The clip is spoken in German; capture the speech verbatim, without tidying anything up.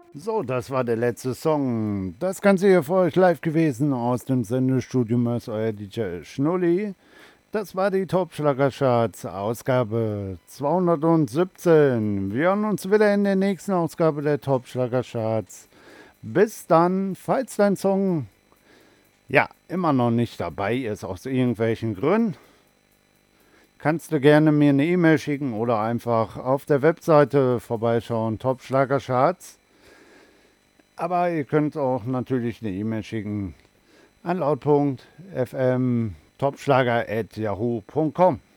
So, das war der letzte Song. Das Ganze hier für euch live gewesen aus dem Sendestudio Mörs, euer D J Schnulli. Das war die Top-Schlagercharts, Ausgabe zweihundertsiebzehn. Wir hören uns wieder in der nächsten Ausgabe der Top-Schlagercharts. Bis dann, falls dein Song ja immer noch nicht dabei ist, aus irgendwelchen Gründen, kannst du gerne mir eine E-Mail schicken oder einfach auf der Webseite vorbeischauen, Top Schlagercharts. Aber ihr könnt auch natürlich eine E-Mail schicken an laut.fm topschlager at yahoo punkt com.